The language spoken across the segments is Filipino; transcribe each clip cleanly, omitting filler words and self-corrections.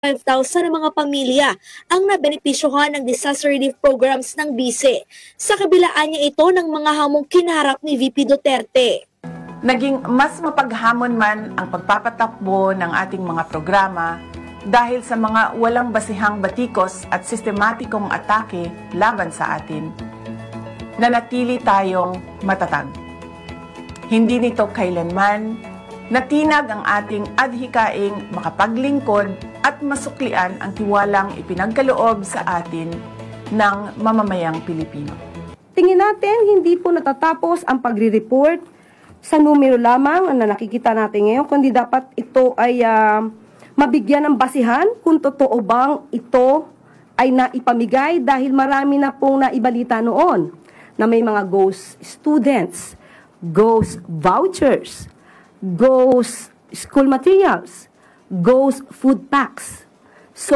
5,000 na mga pamilya ang nabenepisyohan ng disaster relief programs ng BICE. Sa kabilaan niya ito ng mga hamong kinaharap ni VP Duterte. Naging mas mapaghamon man ang pagpapatakbo ng ating mga programa dahil sa mga walang basihang batikos at sistematikong atake laban sa atin, nanatili tayong matatag. Hindi nito kailanman natinag ang ating adhikaing makapaglingkod at masuklian ang tiwalang ipinagkaloob sa atin ng mamamayang Pilipino. Tingin natin hindi po natatapos ang pagre-report sa numero lamang na nakikita natin ngayon, kundi dapat ito ay mabigyan ng basihan kung totoo bang ito ay naipamigay dahil marami na pong naibalita noon na may mga ghost students, ghost vouchers, ghost school materials, ghost food packs. So,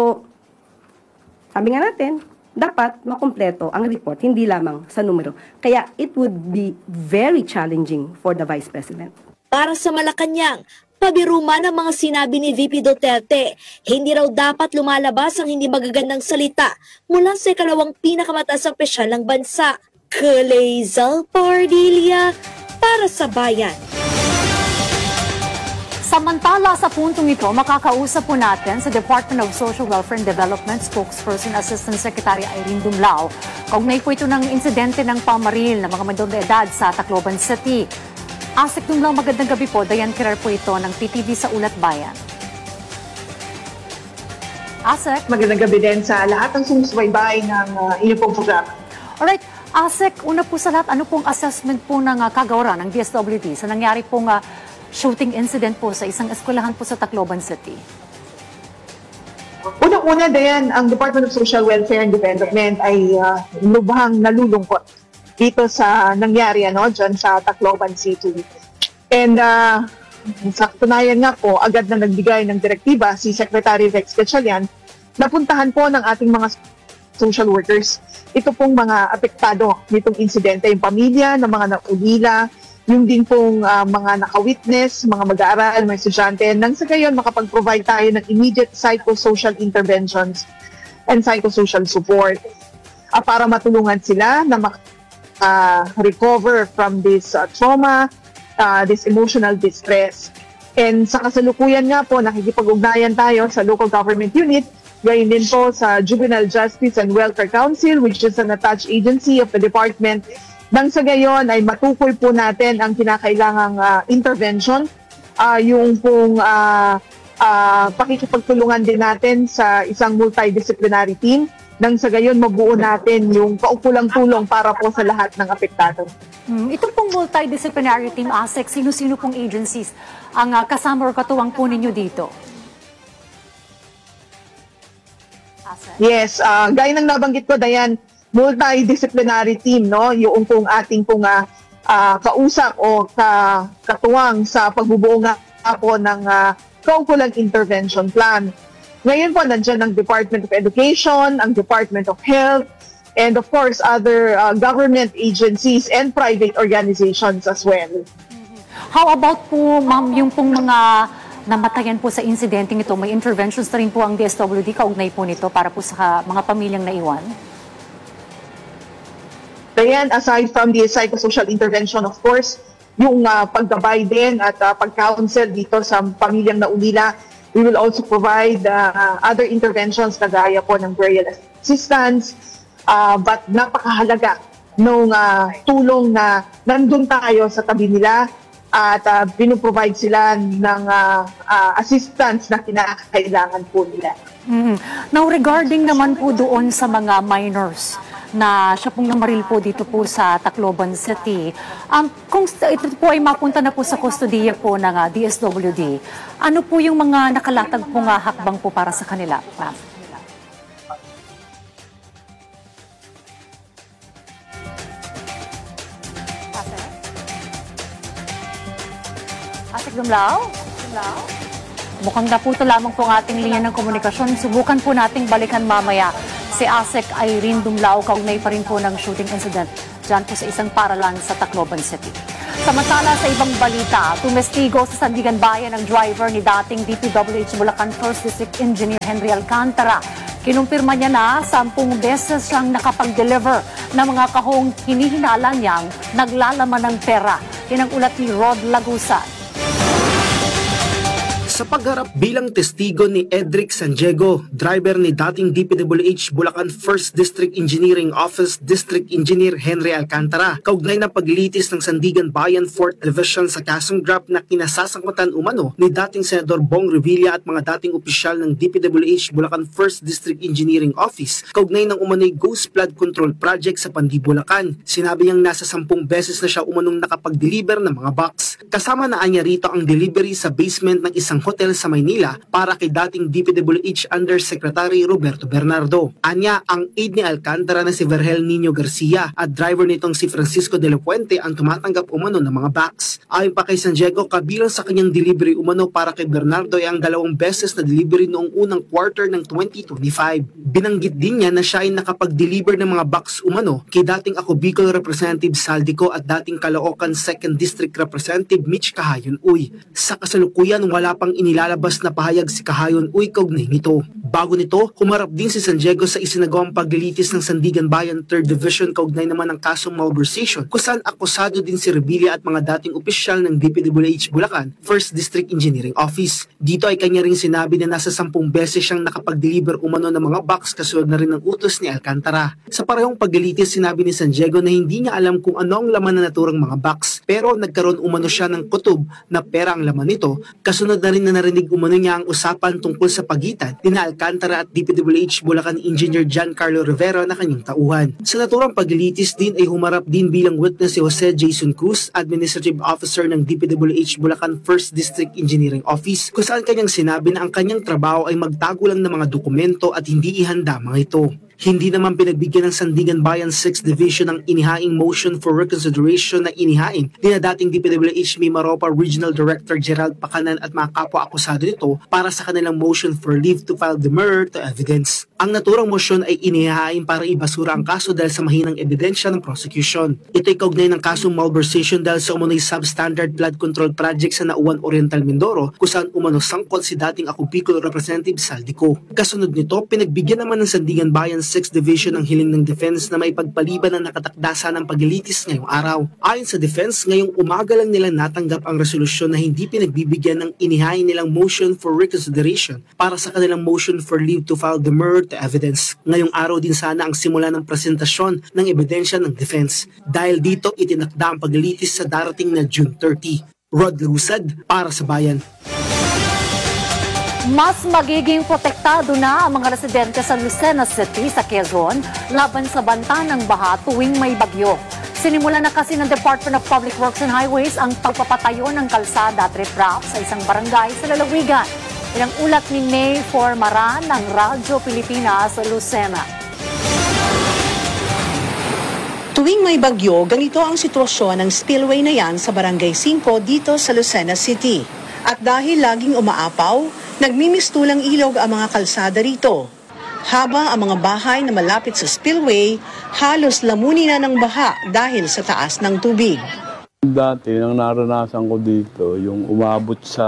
sabi nga natin, dapat makumpleto ang report, hindi lamang sa numero. Kaya it would be very challenging for the Vice President. Para sa Malacanang, pabiruman ang mga sinabi ni VP Duterte, hindi raw dapat lumalabas ang hindi magagandang salita mula sa ikalawang pinakamataas ang opisyal ng bansa. Kalezal Pardilla para sa Bayan. Samantala sa puntong ito, makakausap po natin sa Department of Social Welfare and Development Spokesperson Assistant Secretary Irene Dumlao. Kaugnay po ito ng insidente ng pamaril ng mga menor de edad sa Tacloban City. Asik Dumlao, magandang gabi po. Diane Kirar po ito ng PTV sa Ulat Bayan. Asik. Magandang gabi din sa lahat ng sumusubaybay ng inyong pong programa. Alright. Asik, una po sa lahat, ano pong assessment po ng kagawaran ng DSWD sa nangyari pong shooting incident po sa isang eskwelahan po sa Tacloban City? Unang-una, Dayan, ang Department of Social Welfare and Development ay lubhang nalulungkot dito sa nangyari dyan sa Tacloban City. And sa katunayan nga po, agad na nagbigay ng direktiba si Secretary Rex Gatchalian na puntahan po ng ating mga social workers ito pong mga apektado nitong insidente, yung pamilya ng mga naulila, yung din pong mga naka-witness, mga mag-aaral, mga estudyante, nang sa gayon makapag-provide tayo ng immediate psychosocial interventions and psychosocial support para matulungan sila na recover from this trauma, this emotional distress. And sa kasalukuyan nga po, nakikipag-ugnayan tayo sa local government unit, gayon din po sa Juvenile Justice and Welfare Council, which is an attached agency of the department. Nang sa gayon ay matukoy po natin ang kinakailangang intervention, yung pong pakikipagtulungan din natin sa isang multidisciplinary team. Nang sa gayon mabuo natin yung kaukulang tulong para po sa lahat ng apektado. Ito pong multidisciplinary team, ASEC, sino-sino pong agencies ang kasama or katuwang po ninyo dito? ASEC? Yes, gaya ng nabanggit ko, Dayan, multidisciplinary team, no? Yung pong ating pong kausap o katuwang sa pagbubuo nga po ng kaukulang intervention plan. Ngayon po, nandiyan ang Department of Education, ang Department of Health, and of course, other government agencies and private organizations as well. How about po, ma'am, yung pong mga namatayan po sa insidenteng ito, may interventions na rin po ang DSWD kaugnay po nito para po sa mga pamilyang naiwan? Then, aside from the psychosocial intervention, of course, yung paggabay din at pag-counsel dito sa pamilyang naulila, we will also provide other interventions na gaya po ng burial assistance, but napakahalaga nung tulong na nandun tayo sa tabi nila at pinuprovide sila ng assistance na kinakailangan po nila. Now, regarding naman po doon sa mga minors na siya pong namaril po dito po sa Tacloban City, kung ito po ay mapunta na po sa kustodiya po ng DSWD, ano po yung mga nakalatag pong hakbang po para sa kanila? Asik Dumlao? Mukhang naputo lamang po ang ating linya ng komunikasyon. Subukan po nating balikan mamaya si ASEC Irene Dumlao, kaugnay pa rin po ng shooting incident dyan po sa isang paralan sa Tacloban City. Samantala sa ibang balita, tumestigo sa Sandigan Bayan ang driver ni dating DPWH Bulacan 1st District Engineer Henry Alcantara. Kinumpirma niya na 10 beses siyang nakapag-deliver ng mga kahong hinihinala niyang naglalaman ng pera. Yan ang ulat ni Rod Lagusan. Sa pagharap bilang testigo ni Edric Sanjego, driver ni dating DPWH Bulacan 1st District Engineering Office District Engineer Henry Alcantara, kaugnay ng paglitis ng Sandigan Bayan 4th Division sa kasong graft na kinasasangkutan umano ni dating Senador Bong Revilla at mga dating opisyal ng DPWH Bulacan 1st District Engineering Office, kaugnay ng umano'y Ghost Flood Control Project sa Pandi, Bulacan. Sinabi niyang nasa 10 beses na siya umanong nakapag-deliver ng mga box. Kasama na niya rito ang delivery sa basement ng isang hotel sa Maynila para kay dating DPWH Undersecretary Roberto Bernardo. Anya, ang aide ni Alcantara na si Vergel Nino Garcia at driver nitong si Francisco de la Puente ang tumatanggap umano ng mga box. Ayon pa kay Sanjego, kabilang sa kanyang delivery umano para kay Bernardo ay ang 2 beses na delivery noong unang quarter ng 2025. Binanggit din niya na siya ay nakapag-deliver ng mga box umano kay dating Ako Bicol Representative Saldico at dating Caloocan 2nd District Representative Mitch Kahayon Uy. Sa kasalukuyan, wala pang inilalabas na pahayag si Kahayon Uy kaugnay nito. Bago nito, humarap din si Sanjego sa isinagawang paglilitis ng Sandigan Bayan 3rd Division kaugnay naman ng kasong malversation kung saan akusado din si Revilla at mga dating opisyal ng DPWH Bulacan 1st District Engineering Office. Dito ay kanya ring sinabi na nasa 10 beses siyang nakapag-deliver umano ng mga box kasunod na rin ng utos ni Alcantara. Sa parehong paglilitis, sinabi ni Sanjego na hindi niya alam kung ano ang laman na naturang mga box, pero nagkaroon umano siya ng kutob na pera ang laman nito. Kasunod na rin na narinig umano niya ang usapan tungkol sa pagitan ni Alcantara at DPWH Bulacan Engineer Giancarlo Rivera na kanyang tauhan. Sa naturang paglilitis din ay humarap din bilang witness si Jose Jason Cruz, Administrative Officer ng DPWH Bulacan 1st District Engineering Office, kung saan kanyang sinabi na ang kanyang trabaho ay magtago lang ng mga dokumento at hindi ihanda mga ito. Hindi naman pinagbigyan ng Sandigan Bayan 6th Division ang inihaing motion for reconsideration na inihain ni dating DPWH Mimaropa Regional Director Gerald Pacanan at mga kapwa-akusado nito para sa kanilang motion for leave to file demurrer to evidence. Ang naturang motion ay inihain para ibasura ang kaso dahil sa mahinang ebidensya ng prosecution. Ito'y kaugnay ng kasong malversation dahil sa umano'y substandard flood control project sa Nauan Oriental, Mindoro kung saan umano sangkot si dating Ako Bicol Representative Saldico. Kasunod nito, pinagbigyan naman ng Sandigan Bayan 6th Division ang hiling ng defense na may pagpaliban ng nakatakdasa ng paglilitis ngayong araw. Ayon sa defense, ngayong umaga lang nila natanggap ang resolusyon na hindi pinagbibigyan ng inihain nilang motion for reconsideration para sa kanilang motion for leave to file demurrer to evidence. Ngayong araw din sana ang simula ng presentasyon ng ebidensya ng defense. Dahil dito, itinakda ang paglilitis sa darating na June 30. Rod Lusad para sa Bayan. Mas magiging protektado na ang mga residente sa Lucena City sa Quezon laban sa banta ng baha tuwing may bagyo. Sinimulan na kasi ng Department of Public Works and Highways ang pagpapatayo ng kalsada at riprap sa isang barangay sa lalawigan. Ilang ulat ni May Formaran ng Radyo Pilipinas sa Lucena. Tuwing may bagyo, ganito ang sitwasyon ng spillway na yan sa Barangay 5 dito sa Lucena City. At dahil laging umaapaw, nagmimistulang ilog ang mga kalsada rito. Habang ang mga bahay na malapit sa spillway, halos lamunin na ng baha dahil sa taas ng tubig. Dati, nang naranasan ko dito, yung umabot sa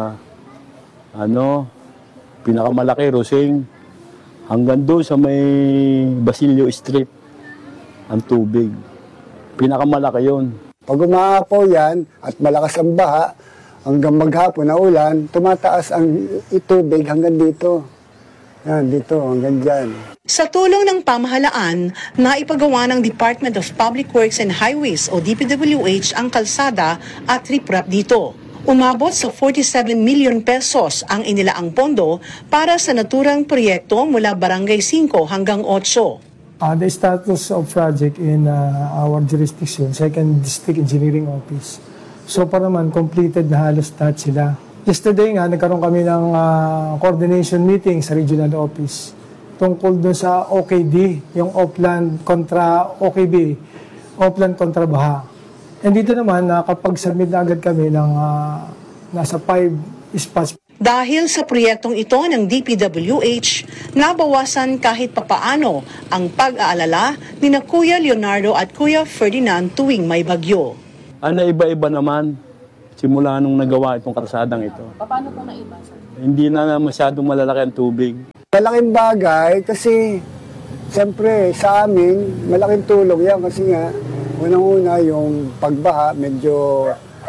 pinakamalaki, Rosing, hanggang doon sa may Basilio Street, ang tubig. Pinakamalaki yun. Pag umaapaw yan at malakas ang baha, hanggang maghapon na ulan, tumataas ang tubig hanggang dito. Yan, dito, hanggang dyan. Sa tulong ng pamahalaan, naipagawa ng Department of Public Works and Highways o DPWH ang kalsada at riprap dito. Umabot sa 47 million pesos ang inilaang pondo para sa naturang proyekto mula Barangay 5 hanggang 8. The status of project in our jurisdiction, 2nd District Engineering Office. So pa naman, completed na halos lahat sila. Yesterday nga, nagkaroon kami ng coordination meeting sa regional office tungkol dun sa OKD, yung Upland kontra OKB, Upland kontra Baha. And dito naman, nakapag-submit na agad kami ng nasa 5 spots. Dahil sa proyektong ito ng DPWH, nabawasan kahit papaano ang pag-aalala ni na Kuya Leonardo at Kuya Ferdinand tuwing may bagyo. Naiba-iba naman. Simula nung nagawa itong kalsadang ito. Paano po naiba? Hindi na masyadong malalaki ang tubig. Malaking bagay kasi siyempre sa amin malaking tulong yan kasi nga unang-una yung pagbaha medyo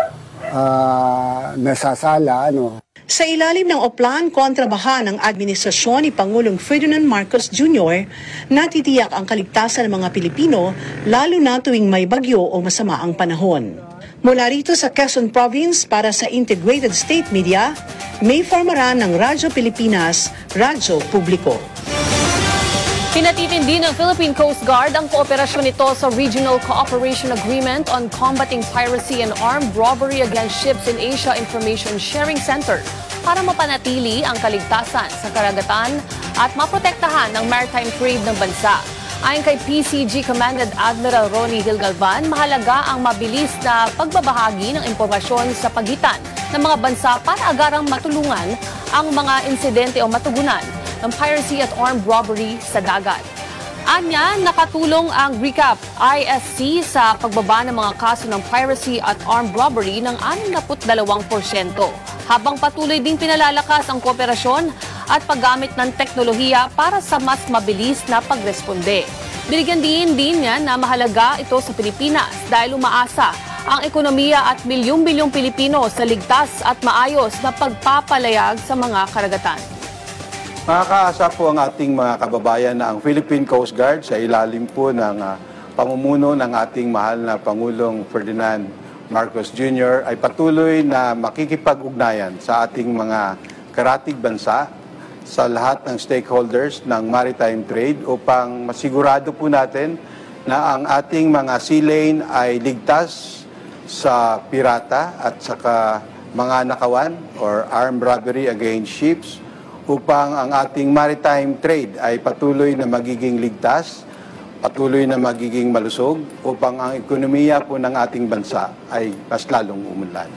nasasala. Sa ilalim ng Oplan kontra Baha ng administrasyon ni Pangulong Ferdinand Marcos Jr., natitiyak ang kaligtasan ng mga Pilipino lalo na tuwing may bagyo o masama ang panahon. Mula rito sa Quezon Province para sa Integrated State Media, May Formaran ng Radyo Pilipinas, Radyo Publiko. Pinatitindi ng Philippine Coast Guard ang kooperasyon nito sa Regional Cooperation Agreement on Combating Piracy and Armed Robbery Against Ships in Asia Information Sharing Center para mapanatili ang kaligtasan sa karagatan at maprotektahan ng maritime trade ng bansa. Ayon kay PCG Commandant Admiral Ronnie Gilgalban, mahalaga ang mabilis na pagbabahagi ng impormasyon sa pagitan ng mga bansa para agarang matulungan ang mga insidente o matugunan ng piracy at armed robbery sa dagat. Anya, nakatulong ang RECAP ISC sa pagbaba ng mga kaso ng piracy at armed robbery ng 62%, habang patuloy ding pinalalakas ang kooperasyon at paggamit ng teknolohiya para sa mas mabilis na pagresponde. Binigyan din niya na mahalaga ito sa Pilipinas dahil umaasa ang ekonomiya at milyong-milyong Pilipino sa ligtas at maayos na pagpapalayag sa mga karagatan. Makakaasa po ang ating mga kababayan na ang Philippine Coast Guard sa ilalim po ng pamumuno ng ating mahal na Pangulong Ferdinand Marcos Jr. ay patuloy na makikipag-ugnayan sa ating mga karatig bansa sa lahat ng stakeholders ng maritime trade upang masigurado po natin na ang ating mga sea lane ay ligtas sa pirata at saka mga nakawan or armed robbery against ships upang ang ating maritime trade ay patuloy na magiging ligtas, patuloy na magiging malusog upang ang ekonomiya po ng ating bansa ay mas lalong umunlad.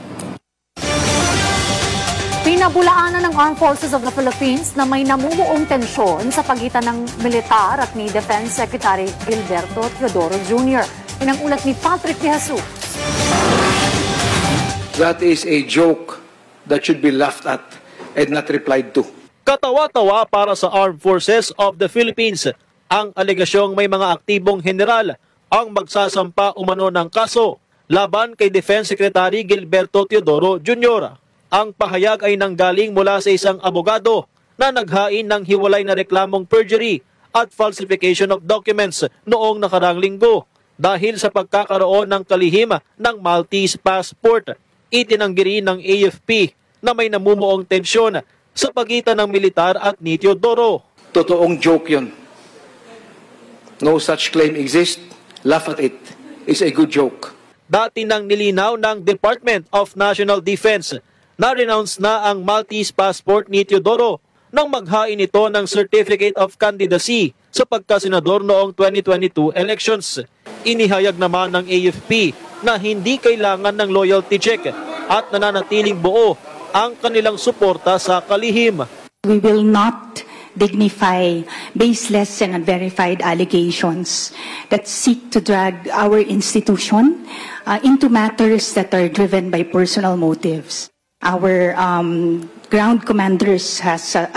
Pinabulaanan ng Armed Forces of the Philippines na may namumuong tensyon sa pagitan ng militar at ni Defense Secretary Gilberto Teodoro Jr. Yan ang ulat ni Patrick De Jesus. That is a joke that should be laughed at and not replied to. Katawa-tawa para sa Armed Forces of the Philippines ang alegasyong may mga aktibong general ang magsasampa umano ng kaso laban kay Defense Secretary Gilberto Teodoro Jr. Ang pahayag ay nanggaling mula sa isang abogado na naghain ng hiwalay na reklamong perjury at falsification of documents noong nakarang linggo dahil sa pagkakaroon ng kalihim ng Maltese passport. Itinanggi rin ng AFP na may namumuong tensyon sa pagitan ng militar at ni Teodoro. Totoong joke yun. No such claim exists. Laugh at it. It's a good joke. Dati nang nilinaw ng Department of National Defense na renounce na ang Maltese passport ni Teodoro nang maghain ito ng Certificate of Candidacy sa pagkasenador noong 2022 elections. Inihayag naman ng AFP na hindi kailangan ng loyalty check at nananatiling buo ang kanilang suporta sa kalihim. We will not dignify baseless and unverified allegations that seek to drag our institution into matters that are driven by personal motives. Our ground commanders has